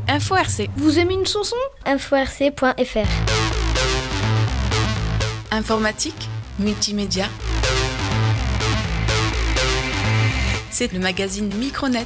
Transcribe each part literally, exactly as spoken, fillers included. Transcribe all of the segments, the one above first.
Info R C. Vous aimez une chanson? info r c point f r. Informatique, multimédia. C'est le magazine Micronet.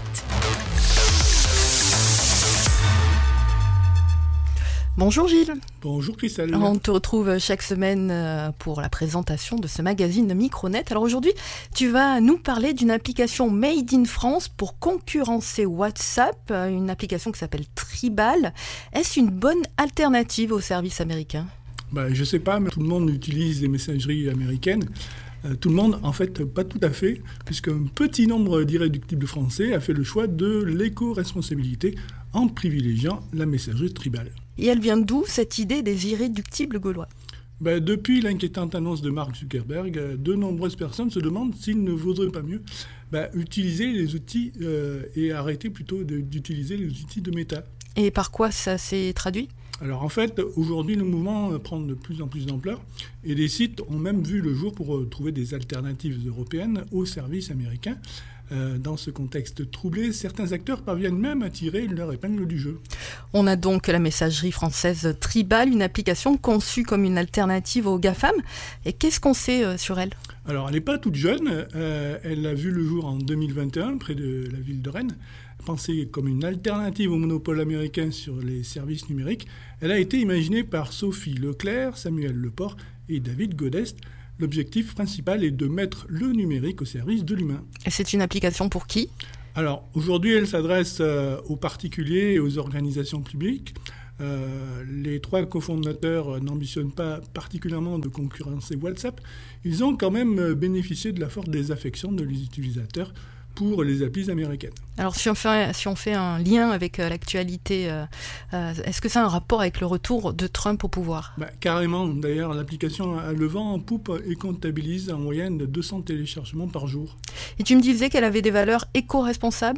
Bonjour Gilles. Bonjour Christelle. On te retrouve chaque semaine pour la présentation de ce magazine Micronet. Alors aujourd'hui, tu vas nous parler d'une application Made in France pour concurrencer WhatsApp, une application qui s'appelle Tribal. Est-ce une bonne alternative aux services américains ? Bah, je ne sais pas, mais tout le monde utilise les messageries américaines. Euh, tout le monde, en fait, pas tout à fait, puisqu'un petit nombre d'irréductibles français a fait le choix de l'éco-responsabilité en privilégiant la messagerie Tribal. Et elle vient d'où, cette idée des irréductibles gaulois ? Ben, depuis l'inquiétante annonce de Mark Zuckerberg, de nombreuses personnes se demandent s'il ne vaudrait pas mieux ben, utiliser les outils euh, et arrêter plutôt de, d'utiliser les outils de Meta. Et par quoi ça s'est traduit ? Alors en fait, aujourd'hui, le mouvement prend de plus en plus d'ampleur et des sites ont même vu le jour pour euh, trouver des alternatives européennes aux services américains. Euh, dans ce contexte troublé, certains acteurs parviennent même à tirer leur épingle du jeu. On a donc la messagerie française Tribal, une application conçue comme une alternative aux GAFAM. Et qu'est-ce qu'on sait euh, sur elle ? Alors, elle n'est pas toute jeune. Euh, elle a vu le jour en deux mille vingt et un, près de la ville de Rennes. Pensée comme une alternative au monopole américain sur les services numériques, elle a été imaginée par Sophie Leclerc, Samuel Leport et David Godest. L'objectif principal est de mettre le numérique au service de l'humain. Et c'est une application pour qui ? Alors, aujourd'hui, elle s'adresse euh, aux particuliers et aux organisations publiques. Euh, les trois cofondateurs n'ambitionnent pas particulièrement de concurrencer WhatsApp. Ils ont quand même bénéficié de la forte désaffection de les utilisateurs pour les applis américaines. Alors, si on fait, si on fait un lien avec euh, l'actualité, euh, euh, est-ce que ça a un rapport avec le retour de Trump au pouvoir ? Bah, carrément. D'ailleurs, l'application a le vent en poupe et comptabilise en moyenne deux cents téléchargements par jour. Et tu me disais qu'elle avait des valeurs éco-responsables ?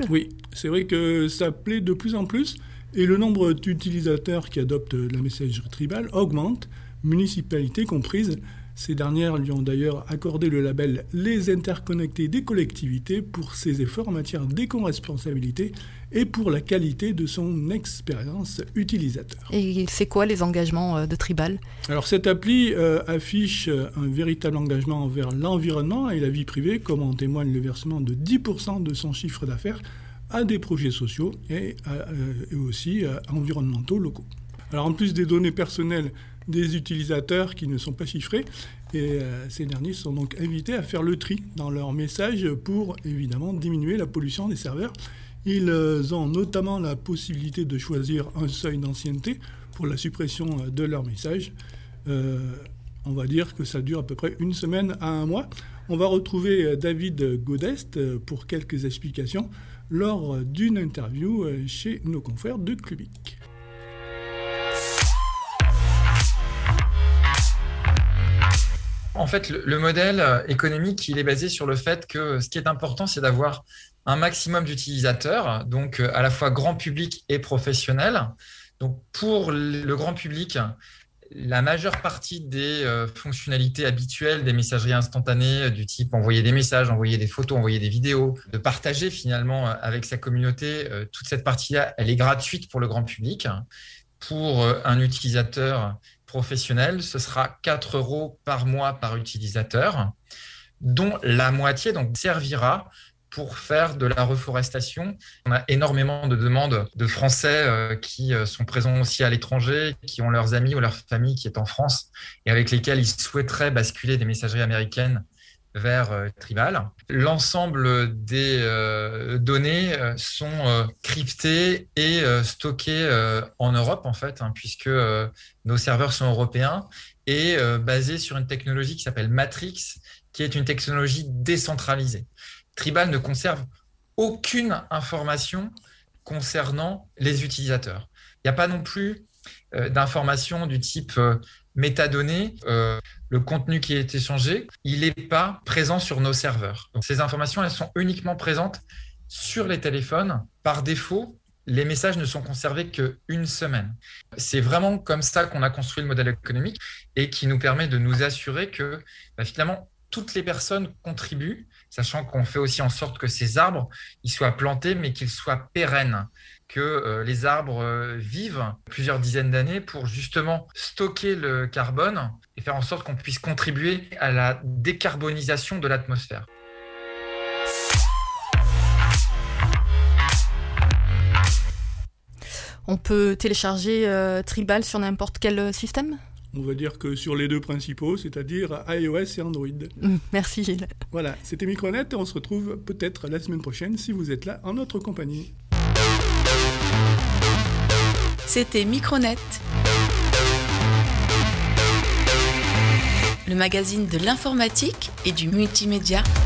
Oui, c'est vrai que ça plaît de plus en plus et le nombre d'utilisateurs qui adoptent la messagerie Tribal augmente, municipalités comprises. Ces dernières lui ont d'ailleurs accordé le label « Les interconnectés des collectivités » pour ses efforts en matière d'éco-responsabilité et pour la qualité de son expérience utilisateur. Et c'est quoi les engagements de Tribal ? Alors cette appli euh, affiche un véritable engagement envers l'environnement et la vie privée, comme en témoigne le versement de dix pour cent de son chiffre d'affaires à des projets sociaux et, à, euh, et aussi euh, environnementaux locaux. Alors en plus des données personnelles des utilisateurs qui ne sont pas chiffrés, et euh, ces derniers sont donc invités à faire le tri dans leurs messages pour évidemment diminuer la pollution des serveurs. Ils euh, ont notamment la possibilité de choisir un seuil d'ancienneté pour la suppression euh, de leurs messages. Euh, on va dire que ça dure à peu près une semaine à un mois. On va retrouver euh, David Godest euh, pour quelques explications lors d'une interview euh, chez nos confrères de Clubic. En fait, le, le modèle économique, il est basé sur le fait que ce qui est important, c'est d'avoir un maximum d'utilisateurs, donc à la fois grand public et professionnel. Donc pour le grand public, la majeure partie des euh, fonctionnalités habituelles des messageries instantanées du type envoyer des messages, envoyer des photos, envoyer des vidéos, de partager finalement avec sa communauté, euh, toute cette partie-là, elle est gratuite pour le grand public. Pour euh, un utilisateur professionnel, ce sera quatre euros par mois par utilisateur, dont la moitié donc, servira pour faire de la reforestation. On a énormément de demandes de Français euh, qui sont présents aussi à l'étranger, qui ont leurs amis ou leur famille qui est en France et avec lesquels ils souhaiteraient basculer des messageries américaines vers euh, Tribal. L'ensemble des euh, données euh, sont euh, cryptées et euh, stockées euh, en Europe, en fait, hein, puisque euh, nos serveurs sont européens et euh, basés sur une technologie qui s'appelle Matrix, qui est une technologie décentralisée. Tribal ne conserve aucune information concernant les utilisateurs. Il n'y a pas non plus euh, d'informations du type euh, métadonnées, euh, le contenu qui est échangé, il n'est pas présent sur nos serveurs. Donc, ces informations, elles sont uniquement présentes sur les téléphones. Par défaut, les messages ne sont conservés qu'une semaine. C'est vraiment comme ça qu'on a construit le modèle économique et qui nous permet de nous assurer que bah, finalement, toutes les personnes contribuent. sachant qu'on fait aussi en sorte que ces arbres ils soient plantés, mais qu'ils soient pérennes, que euh, les arbres euh, vivent plusieurs dizaines d'années pour justement stocker le carbone et faire en sorte qu'on puisse contribuer à la décarbonisation de l'atmosphère. On peut télécharger euh, Tribal sur n'importe quel système ? On va dire que sur les deux principaux, c'est-à-dire iOS et Android. Mmh, merci Gilles. Voilà, c'était Micronet et on se retrouve peut-être la semaine prochaine si vous êtes là en notre compagnie. C'était Micronet, le magazine de l'informatique et du multimédia.